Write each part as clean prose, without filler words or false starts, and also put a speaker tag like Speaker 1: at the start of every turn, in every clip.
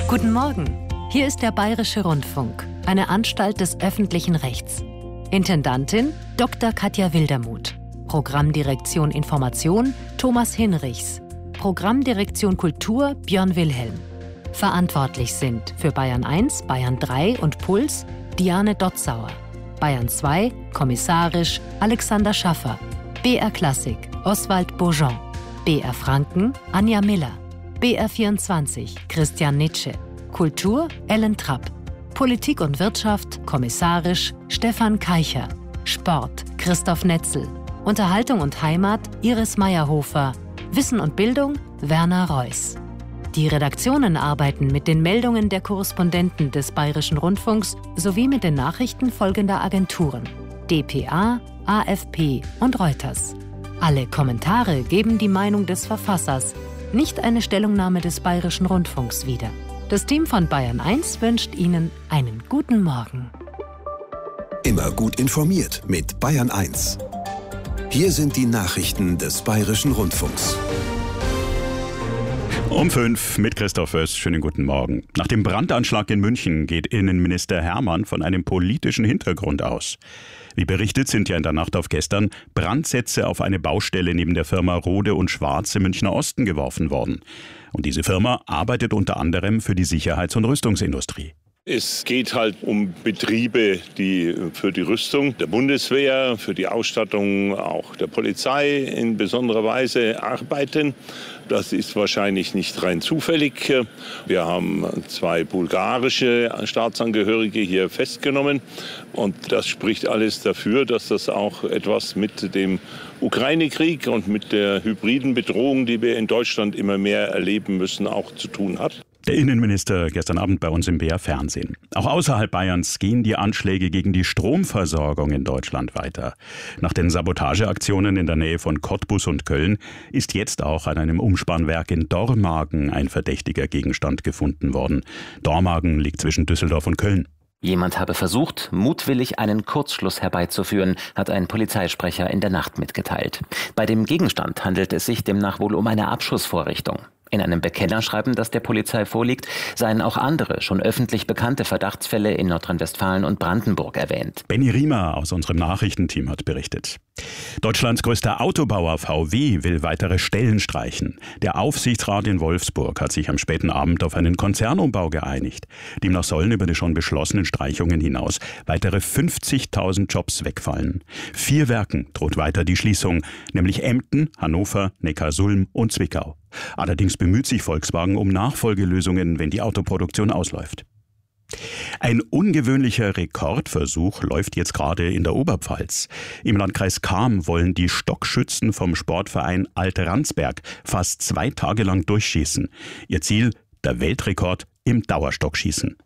Speaker 1: Guten Morgen. Hier ist der Bayerische Rundfunk, eine Anstalt des öffentlichen Rechts. Intendantin Dr. Katja Wildermuth. Programmdirektion Information Thomas Hinrichs. Programmdirektion Kultur Björn Wilhelm. Verantwortlich sind für Bayern 1, Bayern 3 und Puls Diane Dotzauer. Bayern 2, kommissarisch Alexander Schaffer. BR Klassik Oswald Beaujean. BR Franken Anja Miller. BR 24 Christian Nitsche. Kultur Ellen Trapp. Politik und Wirtschaft kommissarisch Stefan Keicher. Sport Christoph Netzel. Unterhaltung und Heimat Iris Meyerhofer. Wissen und Bildung Werner Reuss. Die Redaktionen arbeiten mit den Meldungen der Korrespondenten des Bayerischen Rundfunks sowie mit den Nachrichten folgender Agenturen: dpa, AFP und Reuters. Alle Kommentare geben die Meinung des Verfassers, nicht eine Stellungnahme des Bayerischen Rundfunks wider. Das Team von Bayern 1 wünscht Ihnen einen guten Morgen.
Speaker 2: Immer gut informiert mit Bayern 1. Hier sind die Nachrichten des Bayerischen Rundfunks.
Speaker 3: Um 5 mit Christoph Öst. Schönen guten Morgen. Nach dem Brandanschlag in München geht Innenminister Hermann von einem politischen Hintergrund aus. Wie berichtet, sind ja in der Nacht auf gestern Brandsätze auf eine Baustelle neben der Firma Rode und Schwarz im Münchner Osten geworfen worden. Und diese Firma arbeitet unter anderem für die Sicherheits- und Rüstungsindustrie.
Speaker 4: Es geht halt um Betriebe, die für die Rüstung der Bundeswehr, für die Ausstattung auch der Polizei in besonderer Weise arbeiten. Das ist wahrscheinlich nicht rein zufällig. Wir haben 2 bulgarische Staatsangehörige hier festgenommen. Und das spricht alles dafür, dass das auch etwas mit dem Ukraine-Krieg und mit der hybriden Bedrohung, die wir in Deutschland immer mehr erleben müssen, auch zu tun hat.
Speaker 3: Der Innenminister gestern Abend bei uns im BR Fernsehen. Auch außerhalb Bayerns gehen die Anschläge gegen die Stromversorgung in Deutschland weiter. Nach den Sabotageaktionen in der Nähe von Cottbus und Köln ist jetzt auch an einem Umspannwerk in Dormagen ein verdächtiger Gegenstand gefunden worden. Dormagen liegt zwischen Düsseldorf und Köln.
Speaker 5: Jemand habe versucht, mutwillig einen Kurzschluss herbeizuführen, hat ein Polizeisprecher in der Nacht mitgeteilt. Bei dem Gegenstand handelt es sich demnach wohl um eine Abschussvorrichtung. In einem Bekennerschreiben, das der Polizei vorliegt, seien auch andere, schon öffentlich bekannte Verdachtsfälle in Nordrhein-Westfalen und Brandenburg erwähnt.
Speaker 3: Benny Riemer aus unserem Nachrichtenteam hat berichtet. Deutschlands größter Autobauer VW will weitere Stellen streichen. Der Aufsichtsrat in Wolfsburg hat sich am späten Abend auf einen Konzernumbau geeinigt. Demnach sollen über die schon beschlossenen Streichungen hinaus weitere 50.000 Jobs wegfallen. 4 Werken droht weiter die Schließung, nämlich Emden, Hannover, Neckarsulm und Zwickau. Allerdings bemüht sich Volkswagen um Nachfolgelösungen, wenn die Autoproduktion ausläuft. Ein ungewöhnlicher Rekordversuch läuft jetzt gerade in der Oberpfalz. Im Landkreis Cham wollen die Stockschützen vom Sportverein Alt-Ransberg fast 2 Tage lang durchschießen. Ihr Ziel, der Weltrekord im Dauerstockschießen.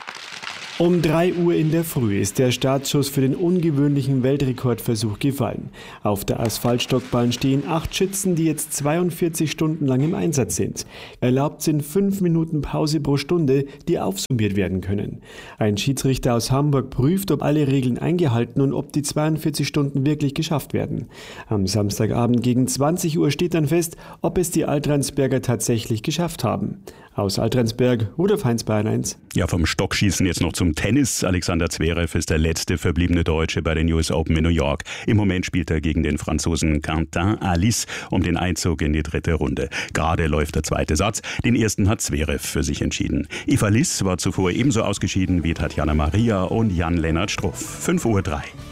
Speaker 6: Um 3 Uhr in der Früh ist der Startschuss für den ungewöhnlichen Weltrekordversuch gefallen. Auf der Asphaltstockbahn stehen 8 Schützen, die jetzt 42 Stunden lang im Einsatz sind. Erlaubt sind 5 Minuten Pause pro Stunde, die aufsummiert werden können. Ein Schiedsrichter aus Hamburg prüft, ob alle Regeln eingehalten und ob die 42 Stunden wirklich geschafft werden. Am Samstagabend gegen 20 Uhr steht dann fest, ob es die Alt-Ransberger tatsächlich geschafft haben. Aus Alt-Ransberg, Rudolf Heinz, Bayern 1.
Speaker 3: Ja, vom Stockschießen jetzt noch zum Tennis. Alexander Zverev ist der letzte verbliebene Deutsche bei den US Open in New York. Im Moment spielt er gegen den Franzosen Quentin Halys um den Einzug in die 3. Runde. Gerade läuft der 2. Satz. Den ersten hat Zverev für sich entschieden. Eva Liss war zuvor ebenso ausgeschieden wie Tatjana Maria und Jan-Lennart Struff. 5:03 Uhr.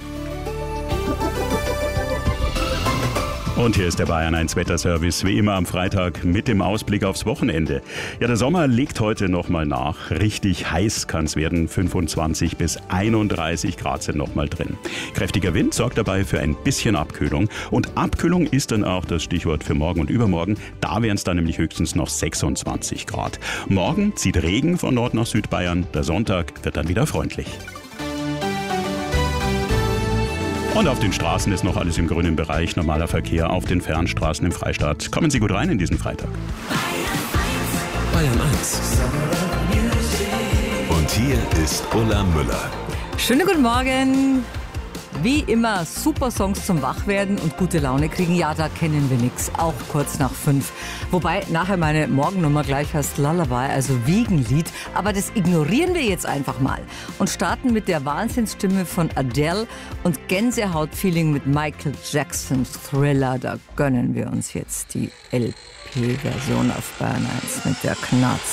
Speaker 3: Und hier ist der Bayern 1 Wetterservice, wie immer am Freitag mit dem Ausblick aufs Wochenende. Ja, der Sommer legt heute nochmal nach. Richtig heiß kann es werden, 25 bis 31 Grad sind nochmal drin. Kräftiger Wind sorgt dabei für ein bisschen Abkühlung. Und Abkühlung ist dann auch das Stichwort für morgen und übermorgen. Da wären es dann nämlich höchstens noch 26 Grad. Morgen zieht Regen von Nord nach Südbayern. Der Sonntag wird dann wieder freundlich. Und auf den Straßen ist noch alles im grünen Bereich. Normaler Verkehr auf den Fernstraßen im Freistaat. Kommen Sie gut rein in diesen Freitag.
Speaker 2: Bayern 1. Und hier ist Ulla Müller.
Speaker 7: Schönen guten Morgen. Wie immer super Songs zum Wachwerden und gute Laune kriegen. Ja, da kennen wir nix. Auch kurz nach 5. Wobei nachher meine Morgennummer gleich heißt Lullaby, also Wiegenlied. Aber das ignorieren wir jetzt einfach mal und starten mit der Wahnsinnsstimme von Adele und Gänsehautfeeling mit Michael Jacksons Thriller. Da gönnen wir uns jetzt die LP-Version auf Bayern 1 mit der Knarz.